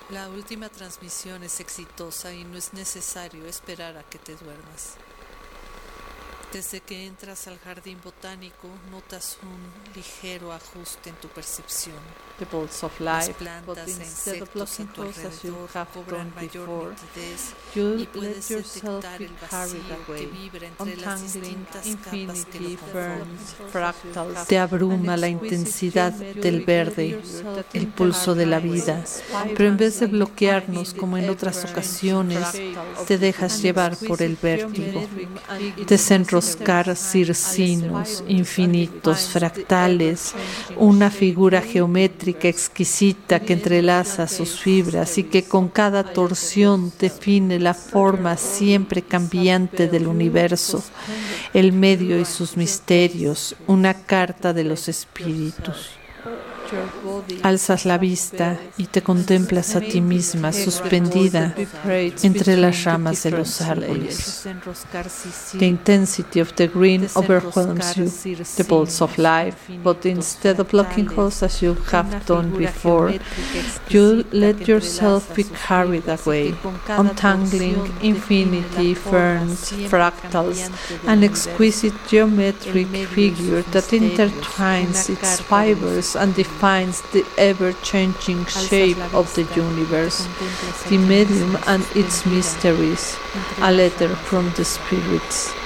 La última transmisión es exitosa y no es necesario esperar a que te duermas. Desde que entras al jardín botánico, notas un ligero ajuste en tu percepción. The bolts of Las life, but plantas e instead of insectos a looking tu close as you alrededor have cobran done mayor before, nitidez you y let puedes yourself detectar be el carried vacío que away, vibra entre las untangling distintas capas que lo infinity, ferns, conforman. fractals. Te abruma la intensidad del verde, el pulso de la vida, pero en vez de bloquearnos como en otras ocasiones, te dejas llevar por el vértigo. Desenroscar circinos infinitos, fractales, una figura geométrica exquisita que entrelaza sus fibras y que con cada torsión define la forma siempre cambiante del universo, el medio y sus misterios, una carta de los espíritus. Alzas la vista y te contemplas a ti misma suspendida entre las ramas de los árboles. The intensity of the green overwhelms you, the bolts of life, but instead of looking close as you have done before, you let yourself be carried away, untangling infinity, ferns, fractals, an exquisite geometric figure that intertwines its fibers and defines the ever-changing shape of the universe, the medium and its mysteries, a letter from the spirits.